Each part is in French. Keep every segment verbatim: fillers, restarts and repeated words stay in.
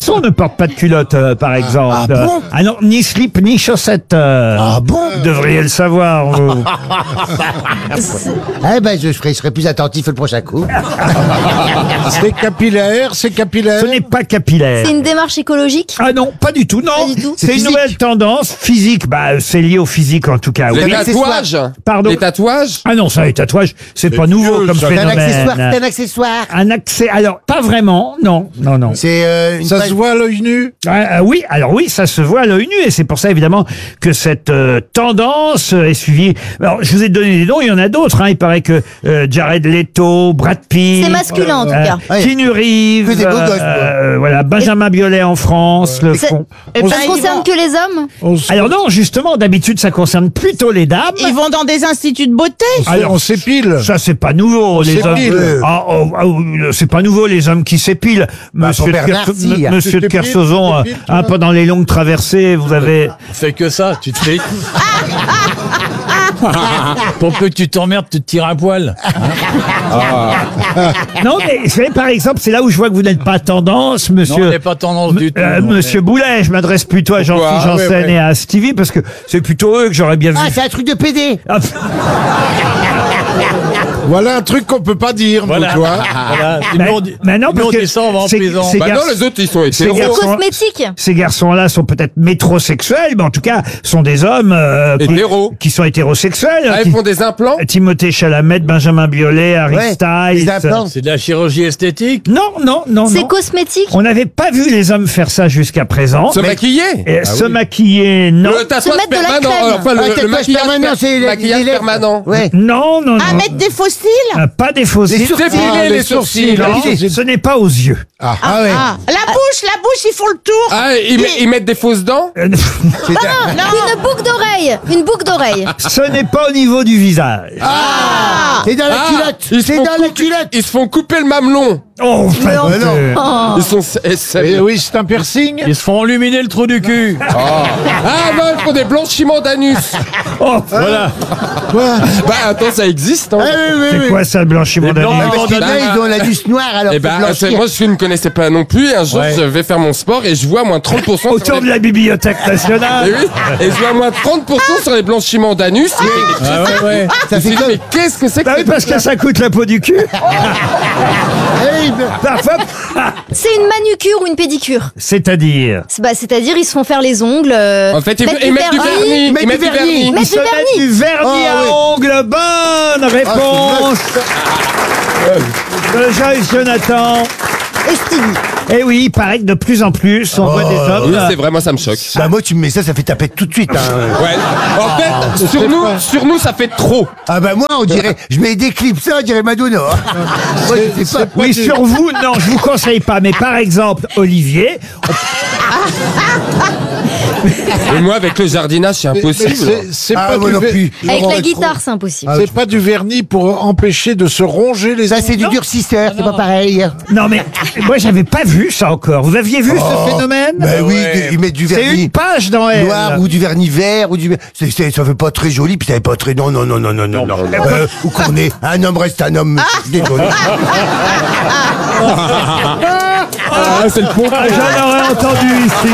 On ne porte pas de culotte, euh, par exemple. Ah bon Ah non, ni slip, ni chaussettes. euh. Ah bon? Vous devriez le savoir, vous. Eh ben, je serai, je serai plus attentif le prochain coup. C'est capillaire, c'est capillaire. Ce n'est pas capillaire. C'est une démarche écologique? Ah non, pas du tout, non. Pas du tout. C'est C'est une physique. nouvelle tendance physique. Bah, c'est lié au physique en tout cas. Les Oui. tatouages. Pardon. Les tatouages. Ah non, ça, les tatouages, c'est pas nouveau vieux, comme ça. C'est un phénomène. accessoire, c'est un accessoire. Un accès. Alors, pas vraiment. Non, non, non. C'est euh, une Ça taille- se voit à l'œil nu. Ah, ah, oui, alors oui, ça se voit à l'œil nu et c'est pour ça évidemment que cette euh, tendance euh, est suivie. Alors, je vous ai donné des noms, il y en a d'autres. Hein. Il paraît que euh, Jared Leto, Brad Pitt, C'est masculin en tout euh, cas. Ouais. Keanu Reeves, Que des beaux gosses, quoi. euh, voilà, Benjamin Biolay en France, le C'est- font. Et Ça ben, ne ils concerne vont- que les hommes? On, s- Alors non, justement, d'habitude, ça concerne plutôt les dames. Ils vont dans des instituts de beauté. Alors, on s'épile. Ça, c'est pas nouveau, les hommes. s'épile. Ah, oh, ah, oh, c'est pas nouveau, les hommes qui s'épilent. Monsieur, pour de, Bernard, Kerso- si, M- hein. Monsieur Tu de t'épiles, Kersauzon, tu euh, t'épiles, hein, toi pendant les longues traversées, vous avez... Fais que ça, tu te fais. Pour peu que tu t'emmerdes, tu te tires un poil. Non, mais vous savez, par exemple, c'est là où je vois que vous n'êtes pas tendance, Non, monsieur. on n'est pas tendance du tout. Euh, non. monsieur Boulet, je m'adresse plutôt à Jean-Philippe Pourquoi Janssen Ouais, ouais. et à Stevie parce que c'est plutôt eux que j'aurais bien vu. Ah, c'est un truc de pédé. Ah, Voilà un truc qu'on peut pas dire, Voilà. nous, toi. Voilà. mais- Nous, on dit- mais non, nous, parce on que dit ça, on va en c'est- prison. c'est- Bah Ces non, garçons- les autres, ils sont Ces hétéros. garçons- Cosmétique? Ces garçons-là sont peut-être métrosexuels, mais en tout cas, sont des hommes euh, qui- Hétéros. qui sont hétérosexuels. Ah, qui- ils font des implants. Timothée Chalamet, Benjamin Biolay, Harry Ouais, Styles. les implants. C'est de la chirurgie esthétique. Non, non, non, C'est non. cosmétique? On n'avait pas vu les hommes faire ça jusqu'à présent. Se maquiller. Et se maquiller, non. Le tatouage mettre de la permanent. crème. Enfin, le, Ah, le tatouage maquillage permanent, per- c'est les- maquillage les lèvres. permanent. Ouais. Non, non, non. À mettre des faux cils. Euh, Pas des faux Les cils. sourcils. Dépiler Ah, les les sourcils. sourcils. hein. Ah, Ce n'est pas aux yeux. Ah, Ah ouais. Ah, la bouche, la bouche, ils font le tour. Ah, ils, met- ils mettent des fausses dents. Euh, C'est un- Une boucle d'oreille. Une boucle d'oreille. Ce n'est pas au niveau du visage. Ah. C'est dans la Ah, culotte. ils se C'est font dans la couper- culotte. Ils se font couper le mamelon. Oh, enfin, Non. euh, Ils sont. eh, Eh sérieux. oui, c'est un piercing. Ils se font illuminer le trou du cul. Ah non, ils font des blanchiments d'anus. oh, Voilà. Bah attends, ça existe. Hein. Ah, oui, oui, c'est oui. quoi ça, le blanchiment Les d'anus blancs- Parce qu'il y en a, ils ont l'anus noir alors Eh faut ben, blanchir. c'est- moi je ne connaissais pas non plus. Et un jour, Ouais. je vais faire mon sport et je vois moins trente pour cent. autour sur de les... la Bibliothèque Et nationale. oui, et je vois moins trente pour cent sur les blanchiments d'anus. Ah ouais, ouais. Ça Je fait me dis, comme. mais qu'est-ce que c'est que Bah oui, cette parce que ça coûte la peau du cul. Eh, ben, Parfois, C'est une manucure ou une pédicure? c'est-à-dire. C'est- Bah, c'est-à-dire, ils se font faire les ongles. euh, En fait, ils, mettre ils mettent du vernis. mettent Ils mettent du du vernis. vernis. Mettre Ils se du mettent vernis. du vernis Ah, à oui. ongles. Bonne réponse de Joyce Jonathan. Et Stevie. Eh oui, il paraît que de plus en plus, on voit des hommes. Oui, c'est vrai, moi ça me choque. Bah moi tu me mets ça, ça fait taper tout de suite. Hein. Ouais. En fait, sur nous, sur nous, ça fait trop. Ah bah moi on dirait, je mets des clips ça, on dirait Madonna. Moi je sais pas. Oui, sur vous, non, je vous conseille pas. Mais par exemple, Olivier, Et moi, avec le jardinage, c'est Mais- mais impossible. c'est- C'est Ah pas, moi du non ver- plus. Avec Laurent, la guitare, c'est impossible. c'est pas du vernis pour empêcher de se ronger les Ça c'est du durcisseur, c'est pas pareil. non mais moi j'avais pas vu ça encore. Vous aviez vu ce phénomène? Bah oui, ouais. ils mettent du C'est vernis une page dans elle. noir ou du vernis vert ou du. C'est, c'est- ça fait pas très joli, puis ça fait pas très. Non non non non non non non. Euh, ou qu'on est un homme reste un homme. Désolé. Ah, c'est le pont. Ah, j'en aurais entendu ici.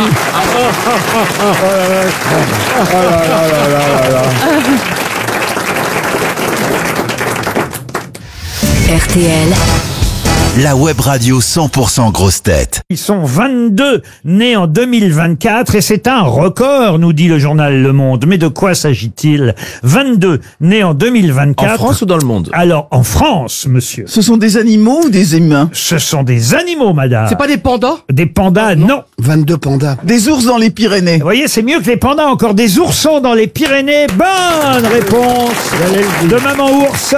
R T L, la web radio cent pour cent grosse tête. Ils sont vingt-deux nés en deux mille vingt-quatre et c'est un record, nous dit le journal Le Monde. Mais de quoi s'agit-il? vingt-deux nés en deux mille vingt-quatre. En France ou dans le monde? Alors, en France, monsieur. Ce sont des animaux ou des humains? Ce sont des animaux, madame. C'est pas des pandas? Des pandas, non. vingt-deux pandas. Des ours dans les Pyrénées? Vous voyez, c'est mieux que les pandas, encore des oursons dans les Pyrénées. Bonne réponse de Maman Ours.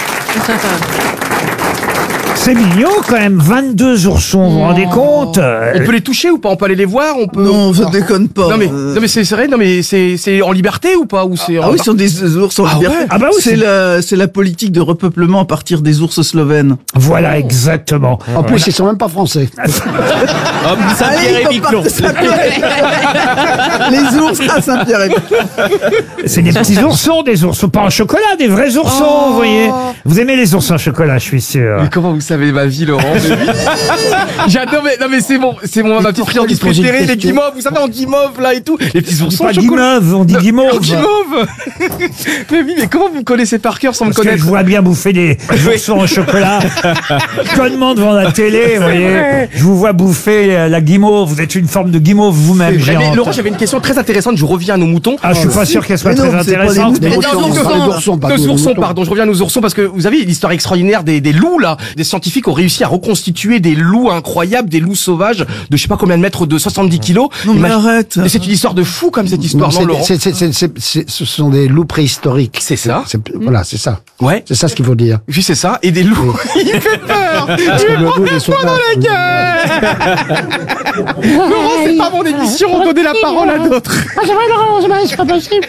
C'est mignon quand même, vingt-deux oursons, vous vous rendez compte? On peut les toucher ou pas? On peut aller les voir? On peut. Non, ça déconne pas. Non mais, Euh, non mais c'est c'est vrai, non mais c'est c'est en liberté ou pas? Ou c'est Ah en- oui, ce sont des ours en Ah liberté. ouais. Ah bah oui, c'est c'est- la, c'est la politique de repeuplement à partir des ours slovènes. Voilà, exactement. En plus ils sont même pas français. Allez, il faut pas- Saint-Pierre- Les ours à Saint-Pierre-et-Miquelon. C'est des petits oursons, des oursons pas en chocolat, des vrais oursons, vous voyez. Vous aimez les oursons en chocolat, je suis sûr. Mais comment vous savez? savez ma vie, Laurent. Mais oui. J'adore, mais, non, mais c'est bon, c'est mon, ma petite friandise préférée, les guimauves, vous savez, en guimauve, là, et tout. Les petits oursons Pas au chocolat. guimauve, on dit Non, guimauve. en guimauve. Mais oui, mais comment vous me connaissez par cœur sans me Parce que connaître? je vois bien bouffer des oursons au chocolat. Connement devant la télé, vous voyez. Je vous vois bouffer euh, la guimauve. Vous êtes une forme de guimauve vous-même, Mais géante. Laurent, j'avais une question très intéressante, je reviens à nos moutons. Ah, je suis pas sûr qu'elle soit Mais non, très c'est pas des intéressante. moutons. mais- Des Non, oursons, nos on parle oursons, d'oursons, pas nos de oursons, moutons. pardon, je reviens à nos oursons parce que vous avez l'histoire extraordinaire des, des loups là. Des scientifiques ont réussi à reconstituer des loups incroyables, des loups sauvages de je sais pas combien de mètres, de soixante-dix kilos. Non, mais Imagine- arrête. Mais c'est une histoire de fou comme cette histoire, non, c'est- Laurent? c'est- c'est- c'est- c'est- c'est- ce sont des loups préhistoriques. C'est ça. C'est- Voilà, c'est ça. Ouais. C'est ça ce qu'il faut dire. Oui, c'est ça. Et des loups. Il fait peur. Parce Il que me le prend loup, des il est points dans la gueule. Laurent, c'est pas mon émission. On donnait la parole à d'autres. Ah, c'est vrai, Laurent, c'est pas- c'est pas possible.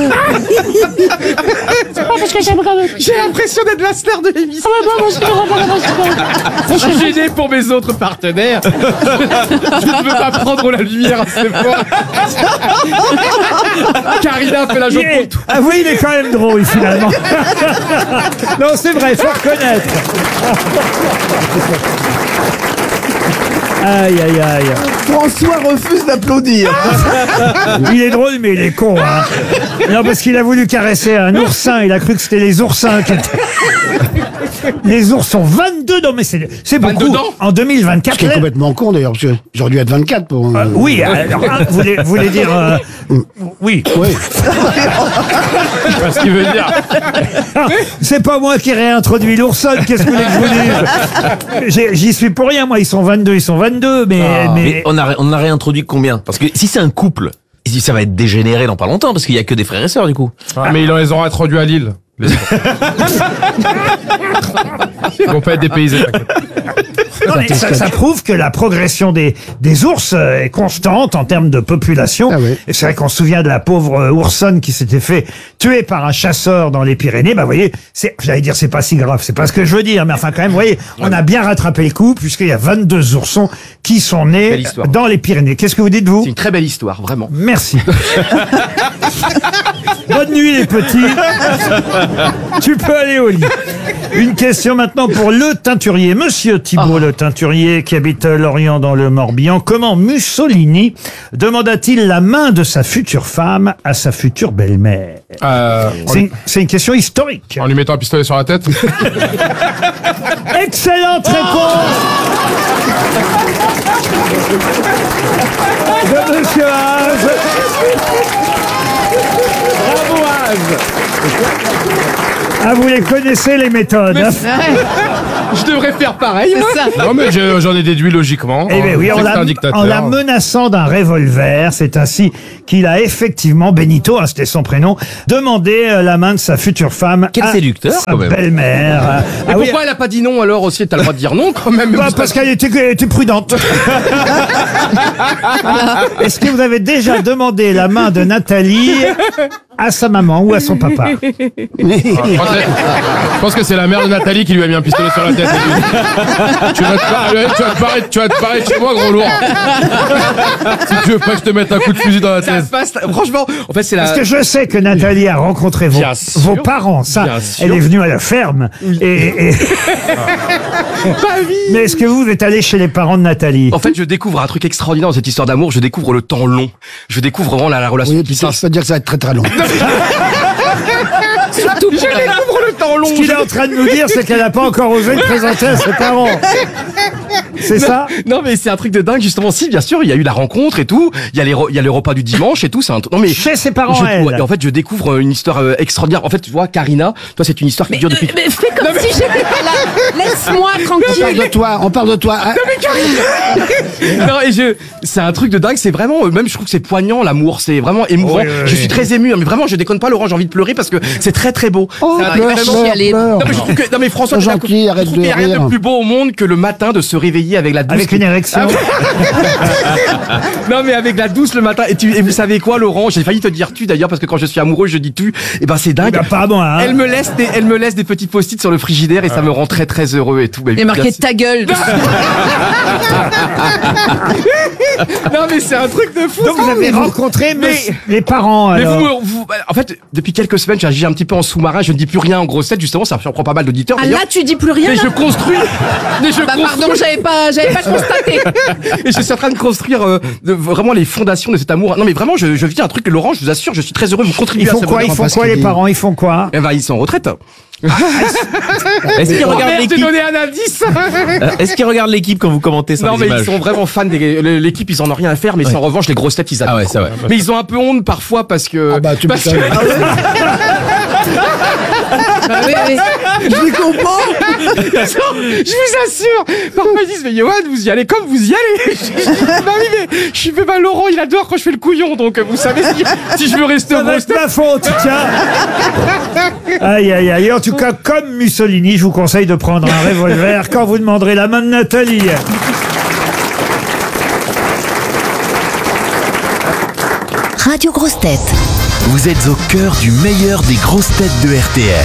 C'est pas parce que j'aime quand même. J'ai l'impression d'être la star de l'émission. Ah, ouais, moi aussi, Laurent, moi, moi, moi, Je suis gêné pour mes autres partenaires. Je ne veux pas prendre la lumière à ce point. Karina fait la Il joke est- pour tout. Ah oui, il est quand même drôle finalement. Non, c'est vrai, il faut reconnaître. Aïe, aïe, aïe. François refuse d'applaudir. Il est drôle, mais il est con. Hein. Non, parce qu'il a voulu caresser un oursin. Il a cru que c'était les oursins qui étaient... Les ours sont vingt-deux. Non, mais c'est c'est beaucoup. vingt-deux dents En deux mille vingt-quatre. Ce qui est là- complètement con d'ailleurs, parce que j'aurais dû être vingt-quatre pour. Euh, oui, alors, hein, vous voulez, vous voulez dire... euh, oui. Oui. Ce qu'il veut dire. C'est pas moi qui réintroduis l'ourson. Qu'est-ce que vous voulez que je vous dise? J'ai- J'y suis pour rien. Moi, ils sont vingt-deux. Ils sont vingt-deux. Mais... mais... Mais on a, on a réintroduit combien? Parce que si c'est un couple, si ça va être dégénéré dans pas longtemps, parce qu'il y a que des frères et sœurs du coup. Ah, mais ils les auront introduits à Lille. Les... Ils vont pas être dépaysés. t'inquiète. Non, mais ça, ça prouve que la progression des, des ours euh, est constante en termes de population. Ah oui. Et c'est vrai qu'on se souvient de la pauvre euh, oursonne qui s'était fait tuer par un chasseur dans les Pyrénées. Bah, vous voyez, c'est, j'allais dire, c'est pas si grave. C'est pas ce que je veux dire. Mais enfin, quand même, vous voyez, on a bien rattrapé le coup puisqu'il y a vingt-deux oursons qui sont nés Belle histoire. dans les Pyrénées. Qu'est-ce que vous dites, vous? C'est une très belle histoire, vraiment. Merci. Bonne nuit, les petits. Tu peux aller au lit. Une question maintenant pour le teinturier. Monsieur Thibault, le teinturier qui habite Lorient dans le Morbihan. Comment Mussolini demanda-t-il la main de sa future femme à sa future belle-mère? Euh, en, C'est lui, une, c'est une question historique. en lui mettant un pistolet sur la tête. Excellente réponse de Monsieur Haas. Bravo Haas. Ah, vous les connaissez les méthodes. hein. Je devrais faire pareil, moi. Non, mais je- j'en ai déduit logiquement. Eh bien oui, C'est en que la, c'est un dictateur. en la menaçant d'un revolver, c'est ainsi qu'il a effectivement, Benito, hein, c'était son prénom, demandé euh, la main de sa future femme Quel à séducteur, sa quand même. belle-mère. Euh, Mais ah oui, pourquoi elle a pas dit non alors aussi? T'as le droit de dire non quand même. bah, parce qu'elle était, elle était prudente. Est-ce que vous avez déjà demandé la main de Nathalie à sa maman ou à son papa? Je pense que- je pense que c'est la mère de Nathalie qui lui a mis un pistolet sur la tête. tu, vas te par- tu vas te paraître, tu vas te paraître chez moi, gros lourd. Si tu veux pas que je te mette un coup de fusil dans la Ça tête. se passe- franchement, en fait, c'est la. Parce que je sais que Nathalie a rencontré vos, Bien sûr. vos parents, ça. Bien sûr. Elle est venue à la ferme. Et, et- Mais est-ce que vous êtes allé chez les parents de Nathalie? En fait, je découvre un truc extraordinaire dans cette histoire d'amour. Je découvre le temps long. Je découvre vraiment la, la relation Oui, qui puis ça, je s'installe. peux te dire que ça va être très très long. Surtout, je découvre le temps long. Ce qu'il est en train de nous dire, c'est qu'elle n'a pas encore osé le présenter à ses parents. C'est ça? Non, mais c'est un truc de dingue, justement. Si, bien sûr, il y a eu la rencontre et tout. Il y a les, re- il y a le repas du dimanche et tout. C'est un truc. Non, mais. Chez ses parents, je- elle. ouais, en fait, je découvre une histoire euh, extraordinaire. En fait, tu vois, Karina, toi, c'est une histoire qui dure depuis. Mais fais comme si j'étais pas là. Laisse-moi On parle tranquille. de toi, on parle de toi. Ah, Non, et je, c'est un truc de dingue, c'est vraiment, euh, même je trouve que c'est poignant, l'amour, c'est vraiment émouvant. Oui, oui, je oui. suis très ému, hein, mais vraiment, je déconne pas, Laurent, j'ai envie de pleurer parce que c'est très très beau. Oh, C'est un- pleure, vraiment- pleure, pleure. Non, mais je trouve que, non, mais François, Sois t'es d'accord. gentil, Je arrête trouve de qu'il y a rien rire. de plus beau au monde que le matin de se réveiller avec la douce. Avec une érection? Ah, oui. Non, mais avec la douce le matin. Et, tu, et vous savez quoi, Laurent? J'ai failli te dire tu d'ailleurs, parce que quand je suis amoureux, je dis tu. Et ben, c'est dingue. Bah, pas moi, hein. Elle me laisse des, elle me laisse des petits post-it sur le frigidaire et ça me rend très très heureux et tout. Mais Et marqué merci. ta gueule. Non mais c'est un truc de fou. Donc vous avez rencontré Mais- monsieur- les parents Mais alors. vous, vous- en fait, depuis quelques semaines, j'ai un petit peu en sous-marin, je ne dis plus rien en grosse tête, justement, ça surprend pas mal d'auditeurs. Ah d'ailleurs. là, tu dis plus rien Mais là je construis. Mais je Bah construis. pardon, j'avais pas, j'avais pas constaté. Et je suis en train de construire euh, de- vraiment les fondations de cet amour. Non mais vraiment, je, je vis un truc, Laurent, je vous assure, je suis très heureux de vous contribuer Ils à font ce quoi Ils bonheur. font quoi les parents Ils font quoi Eh ben, ils sont en retraite. Est-ce qu'ils Oh regardent merde, j'ai l'équipe donné un indice. Euh, Est-ce qu'ils regardent l'équipe quand vous commentez sur Non les mais images ils sont vraiment fans des l'équipe, ils en ont rien à faire, mais Ouais. en revanche les grosses têtes ils adorent. Ah ouais, c'est vrai. Mais ils ont un peu honte parfois parce que. Ah bah, tu parce m'étonnes. Bah oui, oui. Je les comprends. Je vous assure, parfois ils disent mais Johan vous y allez comme vous y allez. Je dis, bah oui mais je suis pas Laurent, il adore quand je fais le couillon, donc vous savez si, si je veux rester Ça au va grosse être ma faute, tiens. Aïe, aïe, aïe. En tout cas, comme Mussolini, je vous conseille de prendre un revolver quand vous demanderez la main de Nathalie. Radio Grosses Têtes. Vous êtes au cœur du meilleur des grosses têtes de R T L.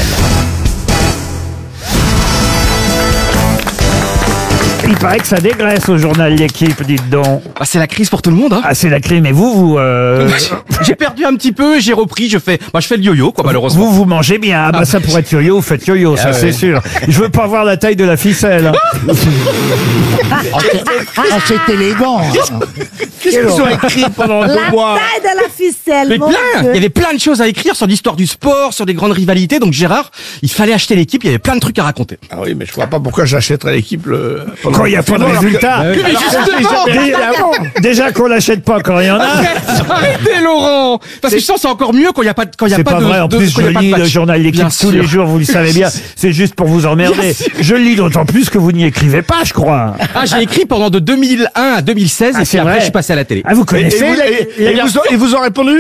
Il paraît que ça dégraisse au journal L'équipe, dites donc. Bah, c'est la crise pour tout le monde. Hein. Ah, c'est la clé, mais vous, vous... euh, J'ai perdu un petit peu, j'ai repris, je fais, bah je fais le yo-yo quoi malheureusement. Vous, vous mangez bien. Ah, bah, ça pourrait être yo-yo, vous faites yo-yo, ça, Ah c'est ouais. sûr. Je veux pas voir la taille de la ficelle. Ah, c'est- ah, c'est élégant. Qu'est-ce qu'ils ont écrit pendant deux La mois taille de la ficelle. Mais mon plein. Dieu. Il y avait plein de choses à écrire sur l'histoire du sport, sur des grandes rivalités. Donc Gérard, il fallait acheter l'équipe. Il y avait plein de trucs à raconter. Ah oui, mais je vois pas pourquoi j'achèterais l'équipe le. pendant Quand il n'y a le pas de confinement, résultat. alors que- Mais justement, Déjà, déjà qu'on l'achète pas quand il y en a. arrêtez Laurent, parce que je sens que c'est encore mieux quand il y a pas de, quand il y a C'est pas, pas de, vrai, en de- plus quand il y je a pas de lis le match. journal L'équipe Bien tous sûr. les jours, vous le savez bien, c'est juste pour vous emmerder. Bien sûr. Je le lis d'autant plus que vous n'y écrivez pas, je crois. Ah, j'ai écrit pendant de deux mille un à deux mille seize Ah, et c'est puis après vrai. je suis passé à la télé. Ah, vous Et, et connaissez vous, l'ex- et- et l'ex- vous, ils vous ont répondu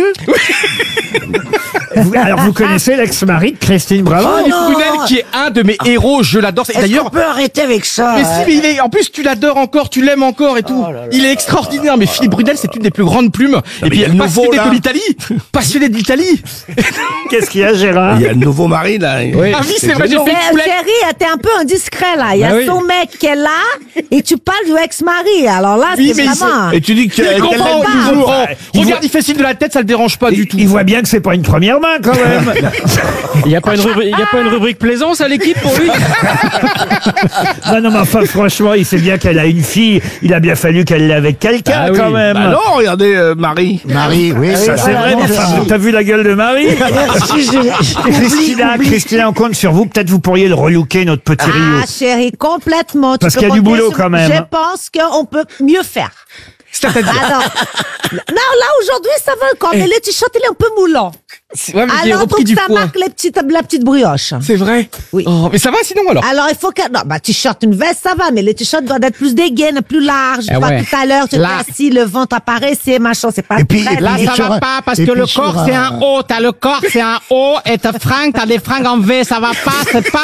vous- alors vous connaissez l'ex-mari de Christine Bravo? Philippe Brunel qui est un de mes héros, je l'adore. Et Est-ce D'ailleurs, qu'on peut arrêter avec ça mais si, mais il est, en plus, tu l'adores encore, tu l'aimes encore et tout. Il est extraordinaire, mais Philippe Brunel, c'est une des plus grandes plumes. Et puis, il y a le passionné nouveau, là. de l'Italie. Passionné de l'Italie. Qu'est-ce qu'il y a, Gérard? Il y a le nouveau mari là. Ah oui, c'est vrai, j'ai fait Mais, une poulette. chérie, t'es un peu indiscret là. Il y a Ah oui. son mec qui est là et tu parles du ex-mari. Alors là, Oui, c'est mais il vraiment. Et tu dis que- Il qu'elle comprend, l'aime il toujours. comprend. Il Regarde, il fait signe de la tête, ça le dérange pas du tout. Il voit bien que c'est pas une première main quand même. Il n'y a, pas une rubrique- il y a pas une rubrique plaisance à l'équipe pour lui? Non, non, mais enfin, franchement, il sait bien qu'elle a une fille. Il a bien fallu qu'elle l'ait avec quelqu'un Ah oui. quand même. Bah non, regardez euh, Marie. Marie, oui. Ça, c'est vrai, mais enfin, t'as vu la gueule de Marie? Merci, je- Christina, oublie. Christina, on compte sur vous. Peut-être vous pourriez le relooker, notre petit Rio. Ah, chérie, complètement. Tu Parce peux qu'il y a du compter boulot sur- quand même. Je pense qu'on peut mieux faire. C'est-à-dire. Alors, non, là aujourd'hui ça va encore, mais le t-shirt il est un peu moulant. Ouais, mais j'ai Alors repris donc du ça poids. marque les petites, la petite brioche. C'est vrai? Oui. Oh, mais ça va sinon alors? Alors il faut que non, bah t-shirt, une veste ça va, mais les t-shirts doivent être plus des gaines, plus larges. Eh Tu vois, ouais. tout à l'heure tu Là. étais assis, le ventre apparaissait, machin, c'est pas. Et puis- très- et puis- Là, Et ça sur va un- pas parce et que puis le sur corps, un- c'est un haut. T'as le corps, c'est un haut et t'as fringues, t'as des fringues en V, ça va pas, c'est pas